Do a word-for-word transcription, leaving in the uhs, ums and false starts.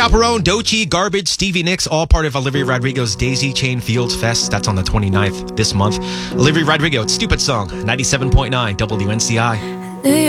Chaperone, Doechii, Garbage, Stevie Nicks, all part of Olivia Rodrigo's Daisy Chain Fields Fest. That's on the twenty-ninth this month. Olivia Rodrigo, it's Stupid Song, ninety-seven point nine W N C I.